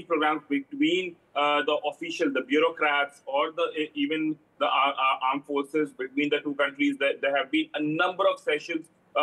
programs between the official, the bureaucrats, or even the armed forces between the two countries. There have been a number of sessions,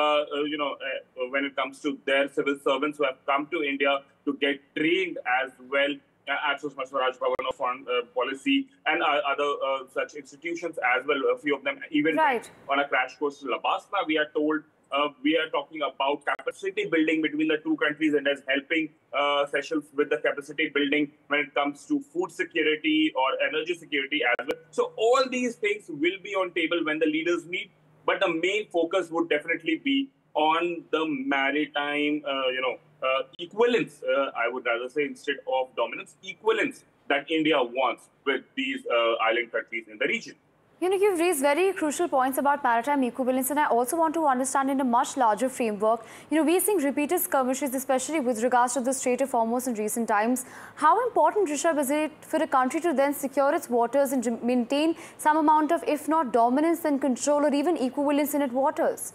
when it comes to their civil servants who have come to India to get trained as well at Sushma Swaraj Bhavan of Foreign Policy and other such institutions as well. A few of them even on a crash course to Labasna. We are told we are talking about capacity building between the two countries, and as helping Seychelles with the capacity building when it comes to food security or energy security as well. So all these things will be on table when the leaders meet, but the main focus would definitely be on the maritime, equivalence, I would rather say, instead of dominance, equivalence that India wants with these island countries in the region. You've raised very crucial points about maritime equivalence, and I also want to understand in a much larger framework. We're seeing repeated skirmishes, especially with regards to the Strait of Hormuz in recent times. How important, Rishabh, is it for a country to then secure its waters and maintain some amount of, if not dominance, then control or even equivalence in its waters?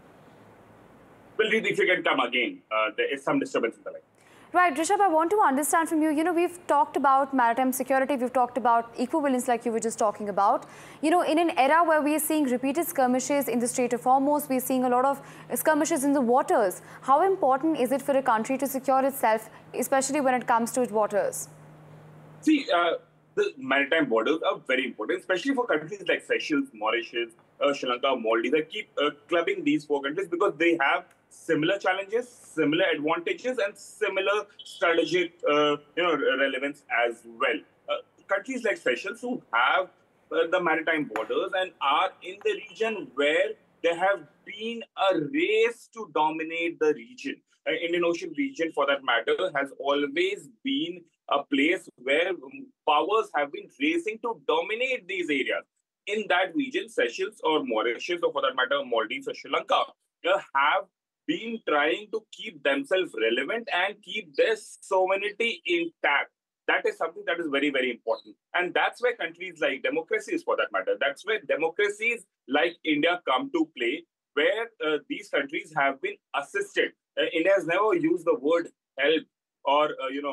Well, if you can come again, there is some disturbance in the line. Right, Rishabh, I want to understand from you, we've talked about maritime security, we've talked about equivalence like you were just talking about. In an era where we are seeing repeated skirmishes in the Strait of Hormuz, we're seeing a lot of skirmishes in the waters. How important is it for a country to secure itself, especially when it comes to its waters? See, the maritime borders are very important, especially for countries like Seychelles, Mauritius, Sri Lanka, Maldives. I keep clubbing these four countries because they have similar challenges, similar advantages, and similar strategic, relevance as well. Countries like Seychelles, who have the maritime borders and are in the region where there have been a race to dominate the region. Indian Ocean region, for that matter, has always been a place where powers have been racing to dominate these areas. In that region, Seychelles or Mauritius, or for that matter, Maldives or Sri Lanka, have been trying to keep themselves relevant and keep their sovereignty intact. That is something that is very, very important. And that's where countries like democracies, for that matter, that's where democracies like India come to play, where these countries have been assisted. India has never used the word help or,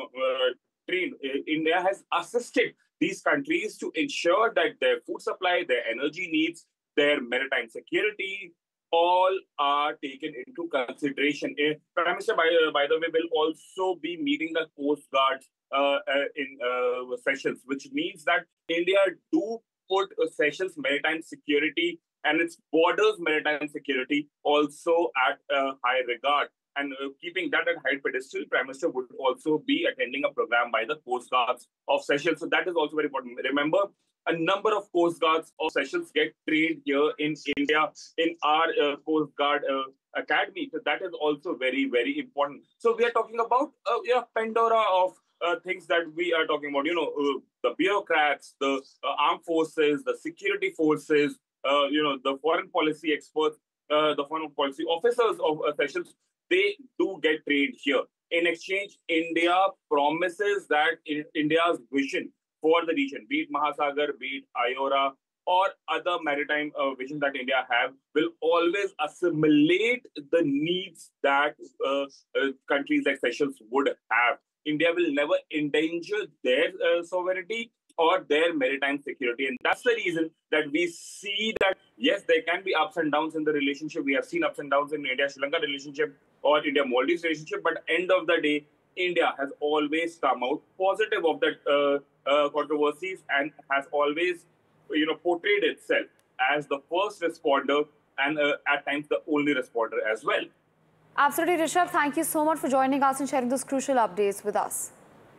train. India has assisted these countries to ensure that their food supply, their energy needs, their maritime security, all are taken into consideration. Prime Minister, by the way, will also be meeting the Coast Guards in Seychelles, which means that India do put Seychelles maritime security and its borders maritime security also at high regard. And keeping that at high pedestal, Prime Minister would also be attending a program by the Coast Guards of Seychelles. So that is also very important. Remember, a number of Coast Guards of Seychelles get trained here in India in our Coast Guard Academy. So that is also very, very important. So we are talking about Pandora of things that we are talking about. The bureaucrats, the armed forces, the security forces, the foreign policy experts, the foreign policy officers of Seychelles. They do get trained here. In exchange, India promises that India's vision for the region, be it Mahasagar, be it IORA, or other maritime vision that India have, will always assimilate the needs that countries like Seychelles would have. India will never endanger their sovereignty or their maritime security. And that's the reason that we see that, yes, there can be ups and downs in the relationship. We have seen ups and downs in India-Sri Lanka relationship or India-Maldives relationship. But end of the day, India has always come out positive of that controversies and has always, portrayed itself as the first responder and at times the only responder as well. Absolutely, Rishabh. Thank you so much for joining us and sharing those crucial updates with us.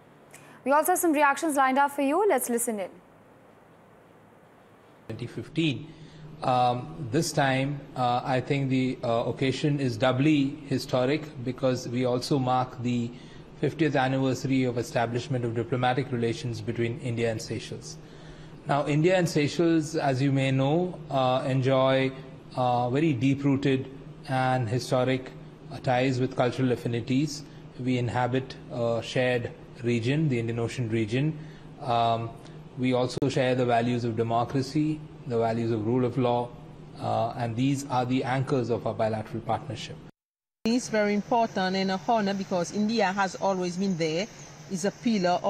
We also have some reactions lined up for you. Let's listen in. 2015. This time, I think the occasion is doubly historic because we also mark the 50th anniversary of establishment of diplomatic relations between India and Seychelles. Now, India and Seychelles, as you may know, enjoy very deep-rooted and historic ties with cultural affinities. We inhabit a shared region, the Indian Ocean region. We also share the values of democracy, the values of rule of law, and these are the anchors of our bilateral partnership. It's very important and a honor because India has always been there, is a pillar